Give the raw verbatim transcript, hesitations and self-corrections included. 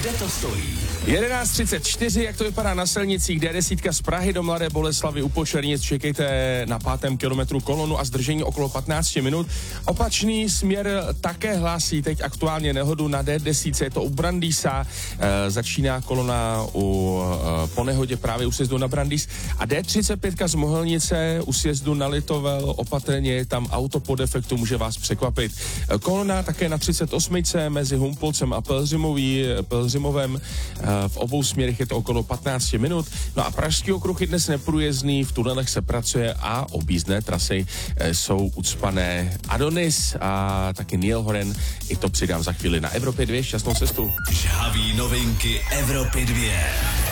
Kde to stojí? jedenáct třicet čtyři, jak to vypadá na silnicích, D deset z Prahy do Mladé Boleslavi u Počernic, čekejte na pátém kilometru kolonu a zdržení okolo patnáct minut. Opačný směr také hlásí teď aktuálně nehodu na D deset, je to u Brandýsa, e, začíná kolona u, e, po nehodě právě u sjezdu na Brandýs a D třicet pět z Mohelnice u sjezdu na Litovel, opatrně je tam auto po defektu, může vás překvapit. E, kolona také na třicet osm mezi Humpolcem a Pelhřimový, Pelhřimovem, e, v obou směrech je to okolo patnáct minut. No a Pražský okruh je dnes neprůjezdný, v tunelech se pracuje a objízdné trasy e, jsou ucpané. Adonis a taky Neil Horan, i to přidám za chvíli na Evropě dvě, šťastnou cestu. Žhavý novinky Evropy dvě.